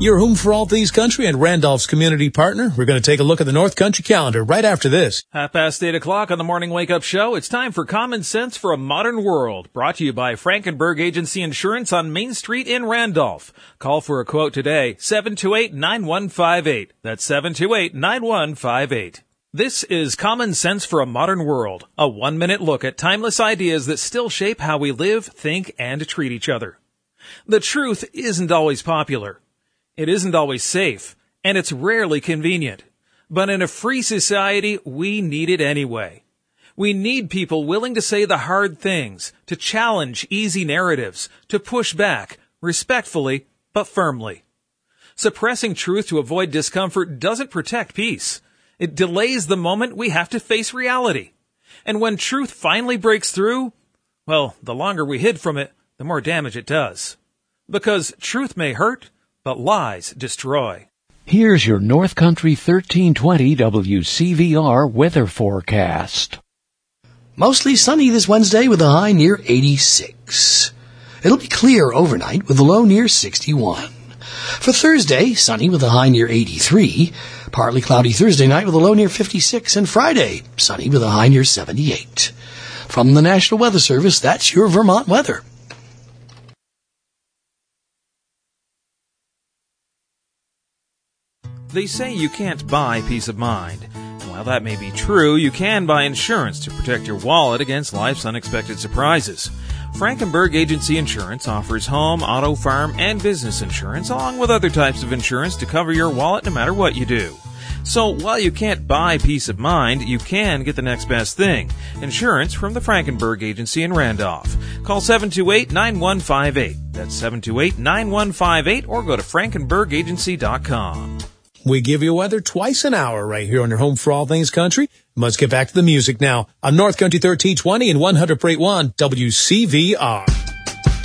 Your home for all things country and Randolph's community partner. We're going to take a look at the North Country calendar right after this. 8:30 on the Morning Wake Up Show. It's time for Common Sense for a Modern World. Brought to you by Frankenberg Agency Insurance on Main Street in Randolph. Call for a quote today, 728-9158. That's 728-9158. This is Common Sense for a Modern World, a 1-minute look at timeless ideas that still shape how we live, think, and treat each other. The truth isn't always popular. It isn't always safe, and it's rarely convenient. But in a free society, we need it anyway. We need people willing to say the hard things, to challenge easy narratives, to push back, respectfully, but firmly. Suppressing truth to avoid discomfort doesn't protect peace. It delays the moment we have to face reality. And when truth finally breaks through, well, the longer we hid from it, the more damage it does. Because truth may hurt, but lies destroy. Here's your North Country 1320 WCVR weather forecast. Mostly sunny this Wednesday with a high near 86. It'll be clear overnight with a low near 61. For Thursday, sunny with a high near 83. Partly cloudy Thursday night with a low near 56. And Friday, sunny with a high near 78. From the National Weather Service, that's your Vermont weather. They say you can't buy peace of mind. While that may be true, you can buy insurance to protect your wallet against life's unexpected surprises. Frankenberg Agency Insurance offers home, auto, farm, and business insurance, along with other types of insurance to cover your wallet no matter what you do. So while you can't buy peace of mind, you can get the next best thing. Insurance from the Frankenberg Agency in Randolph. Call 728-9158. That's 728-9158 or go to frankenbergagency.com. We give you weather twice an hour right here on your home for all things country. Let's get back to the music now on North Country 1320 and 100.1 WCVR.